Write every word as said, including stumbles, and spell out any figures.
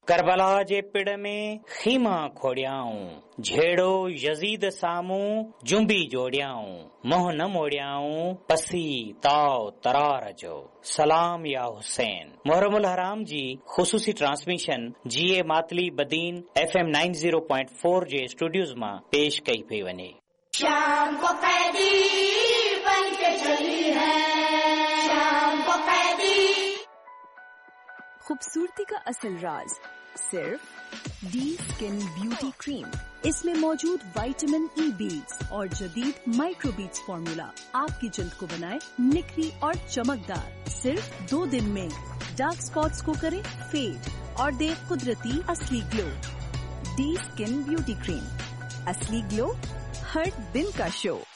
Karbala जे पिड़ में खीमा खोड़ियाऊं, झेड़ो Yazid सामूं जुंबी जोड़ियाऊं, मोह न मोड़ियाऊं पसी ताव तरार जो, सलाम या हुसैन। मुहर्रमुल हराम जी ख़ुसूसी ट्रांसमिशन जीए Matali Badin F M ninety point four जे स्टूडियोज़ मां पेश कई पई वञे। शाम को कैदी बन के चली है, शाम को कैदी। खूबसूरती का असल राज सिर्फ डी स्किन ब्यूटी क्रीम। इसमें मौजूद विटामिन ई बीड्स और जदीद माइक्रो बीड्स फॉर्मूला आपकी जल्द को बनाए निखरी और चमकदार। सिर्फ दो दिन में डार्क स्पॉट्स को करे फेड और दे कुदरती असली glow. D skin beauty cream, असली ग्लो हर दिन का शो।